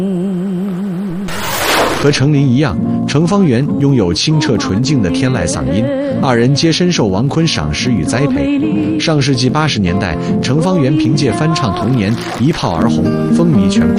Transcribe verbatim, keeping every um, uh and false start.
和程琳一样，程方圆拥有清澈纯净的天籁嗓音，二人皆深受王昆赏识与栽培。上世纪八十年代，程方圆凭借翻唱《童年》一炮而红，风靡全国。